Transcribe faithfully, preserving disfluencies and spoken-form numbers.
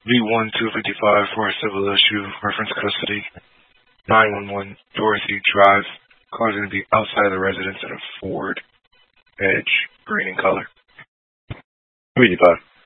V one two fifty-five for a civil issue, reference custody, nine one one Dorothy Drive, causing to be outside of the residence in a Ford Edge, green in color. two eighty-five.